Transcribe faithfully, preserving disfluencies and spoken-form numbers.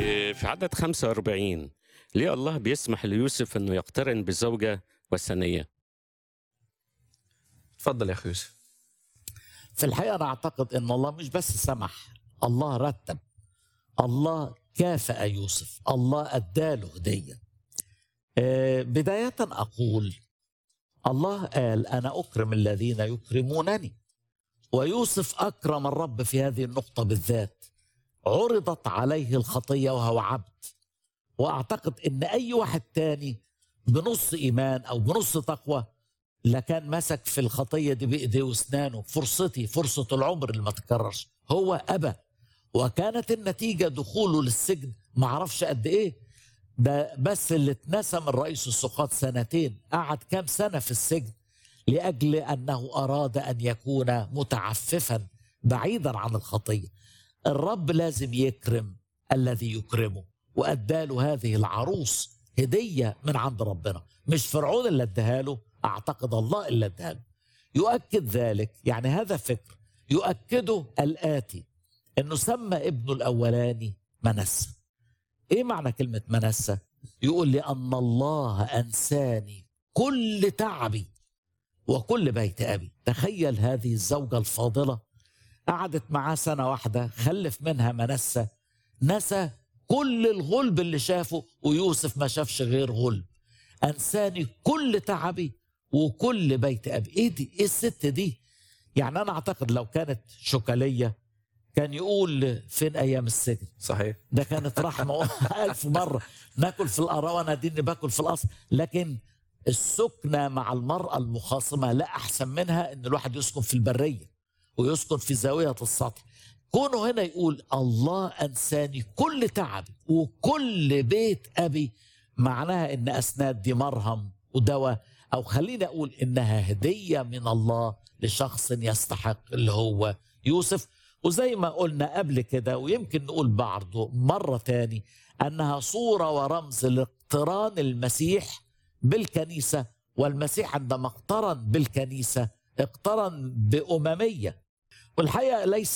في في عدد خمسة وأربعين ليه الله بيسمح ليوسف انه يقترن بزوجة وثنية؟ اتفضل يا اخي يوسف. في الحقيقة أنا أعتقد أن الله مش بس سمح، الله رتب، الله كافأ يوسف، الله أداله هدية. آه، بداية أقول الله قال أنا أكرم الذين يكرمونني، ويوسف أكرم الرب في هذه النقطة بالذات. عرضت عليه الخطية وهو عبد، وأعتقد أن أي واحد تاني بنص إيمان أو بنص تقوى لكان مسك في الخطية دي بإيديه وأسنانه. فرصتي، فرصة العمر اللي ما تكررش. هو أبى، وكانت النتيجة دخوله للسجن معرفش قد إيه. ده بس اللي اتنسى من رئيس السقاط سنتين، قعد كام سنة في السجن لأجل أنه أراد أن يكون متعففا بعيدا عن الخطية. الرب لازم يكرم الذي يكرمه، وأداله هذه العروس هدية من عند ربنا، مش فرعون اللي اداها له، أعتقد الله اللي اداها له. يؤكد ذلك، يعني هذا فكر يؤكده الآتي، أنه سمى ابنه الأولاني منسى. إيه معنى كلمة منسى؟ يقول لأن الله أنساني كل تعبي وكل بيت أبي. تخيل هذه الزوجة الفاضلة قعدت معاه سنة واحدة، خلف منها منسى، نسى كل الغلب اللي شافه، ويوسف ما شافش غير غلب. أنساني كل تعبي وكل بيت أبي. إيه دي؟ إيه الست دي؟ يعني أنا أعتقد لو كانت شكلية كان يقول فين أيام السجن؟ صحيح. ده كانت رحمة ألف مرة، ناكل في القراوة دي باكل في القصر. لكن السكنة مع المرأة المخاصمة لا أحسن منها إن الواحد يسكن في البرية ويسكن في زاوية السطح. كونه هنا يقول الله أنساني كل تعبي وكل بيت أبي، معناها إن أسناد دي مرهم ودواء، أو خليني أقول إنها هدية من الله لشخص يستحق اللي هو يوسف. وزي ما قلنا قبل كده، ويمكن نقول بعضه مرة تاني، أنها صورة ورمز لاقتران المسيح بالكنيسة، والمسيح عندما اقترن بالكنيسة اقترن بأممية. والحقيقة ليس